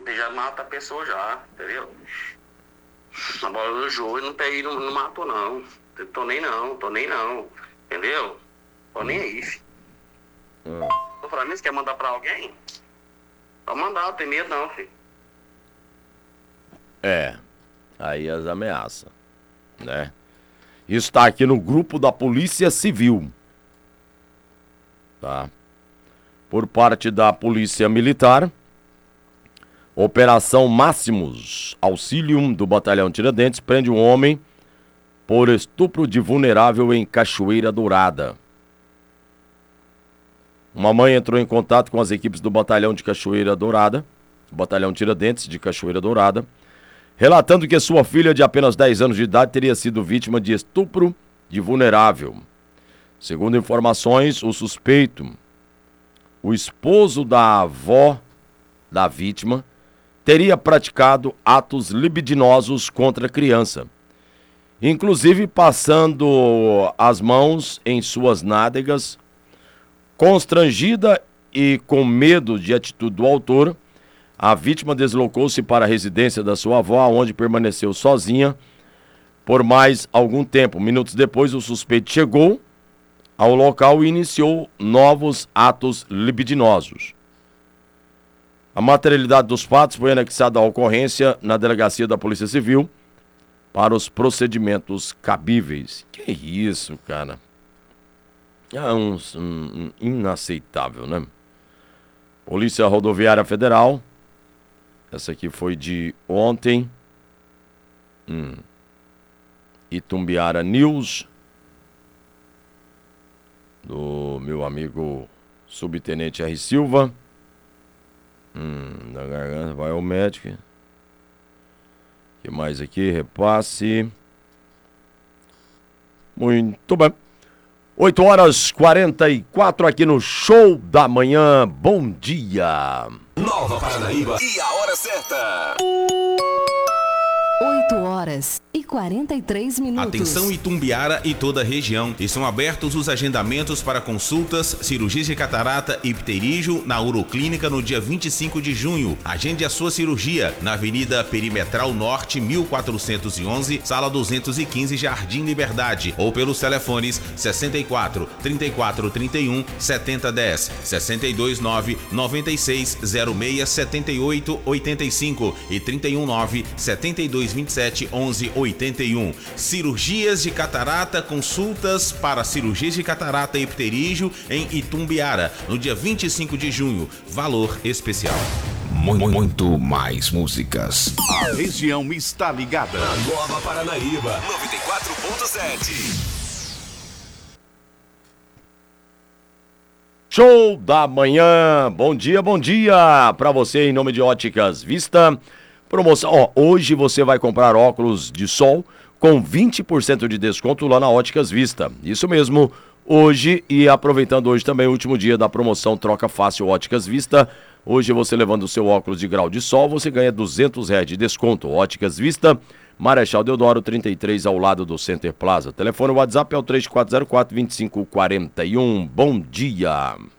já mata a pessoa já, entendeu? Na bola do jogo não matou não. Tô nem não. Entendeu? Tô nem aí, filho. Tô falando isso, quer mandar pra alguém? Pode mandar, não tem medo não, filho. Aí as ameaças, né? Isso tá aqui no grupo da Polícia Civil, tá? Por parte da Polícia Militar, Operação Máximos, Auxílio do Batalhão Tiradentes, prende um homem por estupro de vulnerável em Cachoeira Dourada. Uma mãe entrou em contato com as equipes do Batalhão de Cachoeira Dourada, Batalhão Tiradentes de Cachoeira Dourada, relatando que sua filha de apenas 10 anos de idade teria sido vítima de estupro de vulnerável. Segundo informações, o suspeito, o esposo da avó da vítima, teria praticado atos libidinosos contra a criança, inclusive passando as mãos em suas nádegas. Constrangida e com medo de atitude do autor, a vítima deslocou-se para a residência da sua avó, onde permaneceu sozinha por mais algum tempo. Minutos depois, o suspeito chegou ao local e iniciou novos atos libidinosos. A materialidade dos fatos foi anexada à ocorrência na delegacia da Polícia Civil para os procedimentos cabíveis. Que isso, cara? É inaceitável, né? Polícia Rodoviária Federal. Essa aqui foi de ontem. Itumbiara News. Do meu amigo Subtenente R. Silva. Da garganta, vai ao médico. O que mais aqui? Repasse. Muito bem. 8h44 aqui no Show da Manhã. Bom dia. Nova Paranaíba e a hora certa. 8h43 Atenção Itumbiara e toda a região. Estão abertos os agendamentos para consultas, cirurgias de catarata e pterígio na Uroclínica no dia 25 de junho. Agende a sua cirurgia na Avenida Perimetral Norte, 1411, Sala 215, Jardim Liberdade, ou pelos telefones 64 34 31 70 10, 62 9 96 06 78 85 e 31 9 72 27 11 81. Cirurgias de catarata, consultas para cirurgias de catarata e pterígio em Itumbiara, no dia 25 de junho. Valor especial. Muito mais músicas. A região está ligada. Na Nova Paranaíba 94.7. Show da Manhã. Bom dia para você em nome de Óticas Vista. Promoção, hoje você vai comprar óculos de sol com 20% de desconto lá na Óticas Vista. Isso mesmo, hoje, e aproveitando hoje também o último dia da promoção Troca Fácil Óticas Vista. Hoje você levando o seu óculos de grau de sol, você ganha R$200 de desconto. Óticas Vista, Marechal Deodoro 33, ao lado do Center Plaza. Telefone WhatsApp é o 3404-2541. Bom dia.